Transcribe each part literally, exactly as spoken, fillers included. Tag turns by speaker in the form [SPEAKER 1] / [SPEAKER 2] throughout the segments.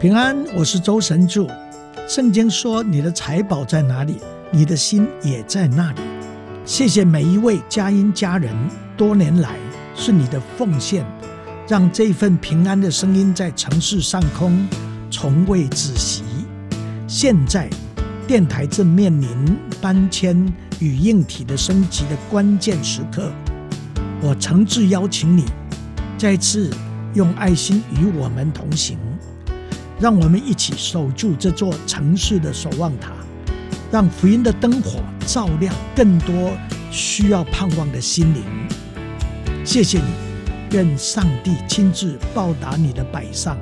[SPEAKER 1] 平安，我是周神助。圣经说，你的财宝在哪里，你的心也在那里。谢谢每一位佳音家人，多年来是你的奉献，让这份平安的声音在城市上空从未止息。现在电台正面临搬迁与硬体的升级的关键时刻，我诚挚邀请你再次用爱心与我们同行，让我们一起守住这座城市的守望塔，让福音的灯火照亮更多需要盼望的心灵。谢谢你，愿上帝亲自报答你的摆上。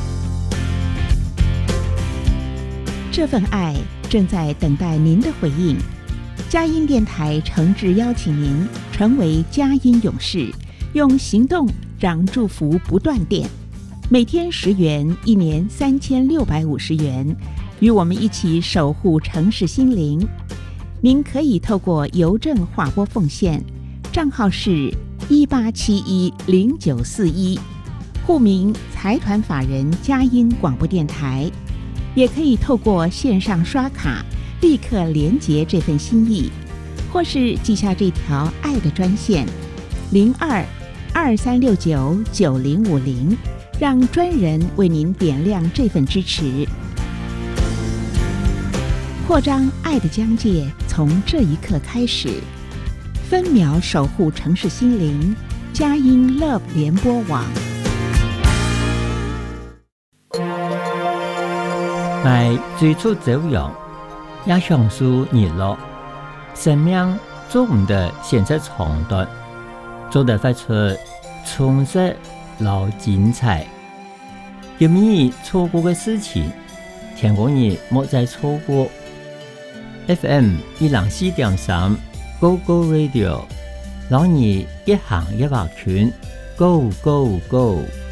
[SPEAKER 2] 这份爱正在等待您的回应。佳音电台诚挚邀请您成为佳音勇士，用行动让祝福不断电。每天十元，一年三千六百五十元，与我们一起守护城市心灵。您可以透过邮政划拨奉献，账号是一八七一零九四一，户名财团法人佳音广播电台。也可以透过线上刷卡立刻连结这份心意，或是记下这条爱的专线零二二三六九九零五零，让专人为您点亮这份支持。扩张爱的疆界从这一刻开始，分秒守护城市心灵，佳音 Love 联播网。
[SPEAKER 3] 我最初走样，也享受日落。生命做唔得现在长短，做得发出充实老精彩。有咩错过嘅事情，听讲你莫再错过。F M 一零四点三 Go Go Radio， 让你一行一画圈 Go Go Go。